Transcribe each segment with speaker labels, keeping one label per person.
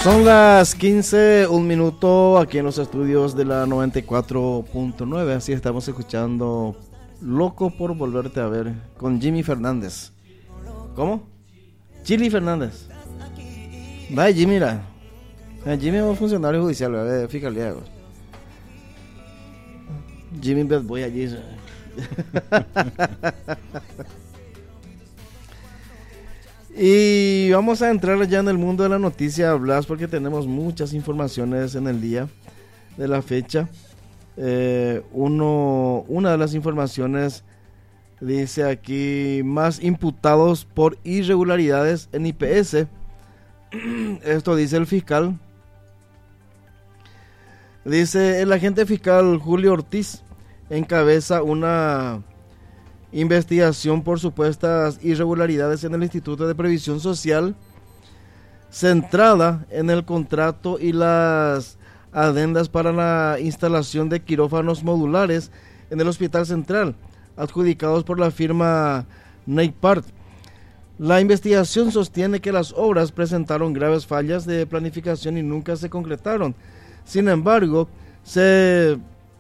Speaker 1: Son las 15, un minuto aquí en los estudios de la 94.9. Así estamos escuchando Loco por volverte a ver con Jimmy Fernández. ¿Cómo? Chili Fernández. Vaya Jimmy, mira. Jimmy es un funcionario judicial, fíjale. Jimmy Bad Boy allí. Y vamos a entrar ya en el mundo de la noticia, Blas, porque tenemos muchas informaciones en el día de la fecha. Una de las informaciones dice aquí: más imputados por irregularidades en IPS. Esto dice el fiscal. Dice: el agente fiscal Julio Ortiz encabeza una investigación por supuestas irregularidades en el Instituto de Previsión Social, centrada en el contrato y las adendas para la instalación de quirófanos modulares en el Hospital Central, adjudicados por la firma Neipart. La investigación sostiene que las obras presentaron graves fallas de planificación y nunca se concretaron. Sin embargo, se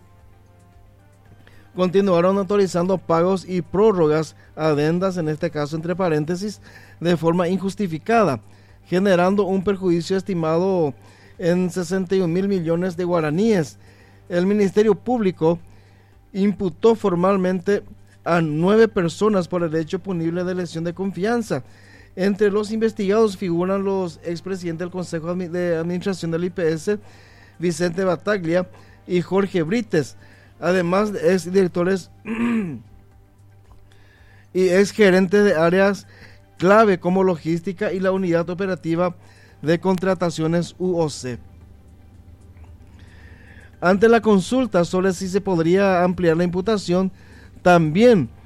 Speaker 1: continuaron autorizando pagos y prórrogas, adendas, en este caso entre paréntesis, de forma injustificada, generando un perjuicio estimado en 61 mil millones de guaraníes. El Ministerio Público imputó formalmente a 9 personas por el hecho punible de lesión de confianza. Entre los investigados figuran los expresidentes del Consejo de Administración del IPS, Vicente Bataglia y Jorge Brites, además de ex directores y ex gerentes de áreas clave como logística y la unidad operativa de contrataciones UOC. Ante la consulta sobre si se podría ampliar la imputación, también